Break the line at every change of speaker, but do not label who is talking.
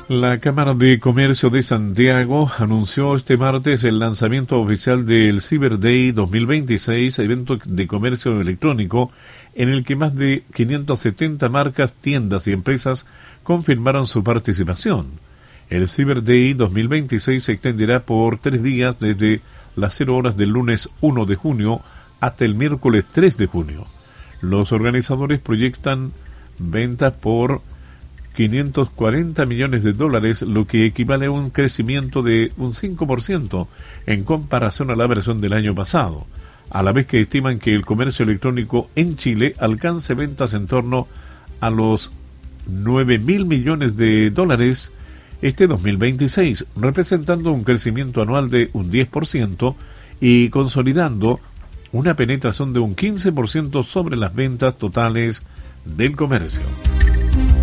La Cámara de Comercio de Santiago anunció este martes el lanzamiento oficial del Cyber Day 2026, evento de comercio electrónico en el que más de 570 marcas, tiendas y empresas confirmaron su participación. El Cyber Day 2026 se extenderá por 3 días desde las 0 horas del lunes 1 de junio hasta el miércoles 3 de junio. Los organizadores proyectan ventas por $540 millones, lo que equivale a un crecimiento de un 5% en comparación a la versión del año pasado, a la vez que estiman que el comercio electrónico en Chile alcance ventas en torno a los $9.000 millones este 2026, representando un crecimiento anual de un 10% y consolidando una penetración de un 15% sobre las ventas totales del comercio.